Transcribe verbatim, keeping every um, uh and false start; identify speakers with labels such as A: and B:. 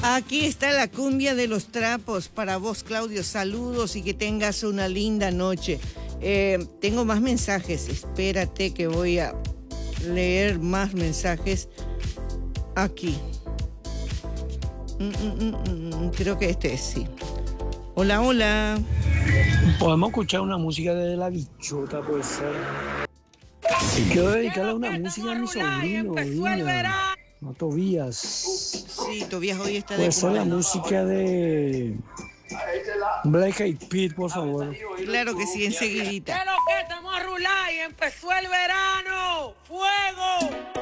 A: Aquí está la cumbia de los trapos para vos, Claudio. Saludos y que tengas una linda noche. Eh, tengo más mensajes. Espérate que voy a leer más mensajes aquí. Mm, mm, mm, mm, creo que este es, sí. Hola, hola.
B: Podemos escuchar una música de La Bichota, puede ser. Quiero dedicarle una música a mi sobrino, Dina, a Tobías.
A: Sí, Tobías hoy está de
B: Puede ser la
A: cumpleaños.
B: música de Black Eyed Peas, por favor.
A: Claro que sí, enseguidita.
C: ¿Qué es lo que estamos a rular y empezó el verano? ¡Fuego!